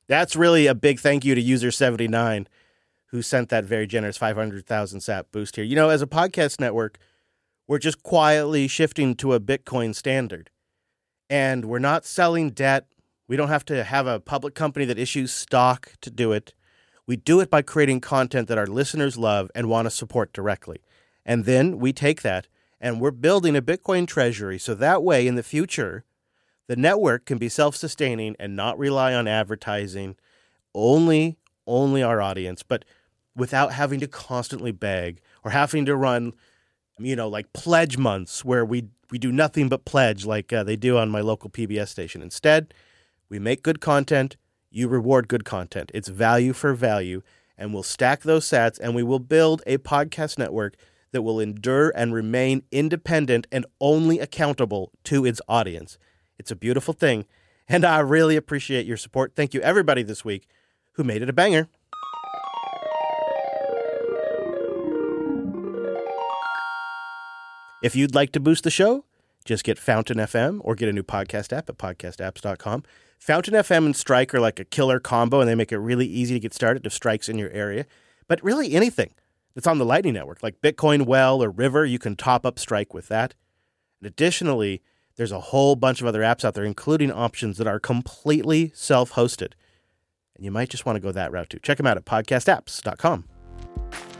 That's really a big thank you to user79 who sent that very generous 500,000 sat boost here. You know, as a podcast network, we're just quietly shifting to a Bitcoin standard. And we're not selling debt. We don't have to have a public company that issues stock to do it. We do it by creating content that our listeners love and want to support directly. And then we take that and we're building a Bitcoin treasury. So that way in the future, the network can be self-sustaining and not rely on advertising, only our audience, but without having to constantly beg or having to run, like pledge months where we do nothing but pledge like they do on my local PBS station. Instead, we make good content. You reward good content. It's value for value, and we'll stack those sats, and we will build a podcast network that will endure and remain independent and only accountable to its audience. It's a beautiful thing, and I really appreciate your support. Thank you, everybody, this week who made it a banger. If you'd like to boost the show, just get Fountain FM or get a new podcast app at podcastapps.com. Fountain FM and Strike are like a killer combo, and they make it really easy to get started if Strike's in your area. But really anything that's on the Lightning Network, like Bitcoin Well or River, you can top up Strike with that. And additionally, there's a whole bunch of other apps out there, including options that are completely self-hosted. And you might just want to go that route too. Check them out at podcastapps.com.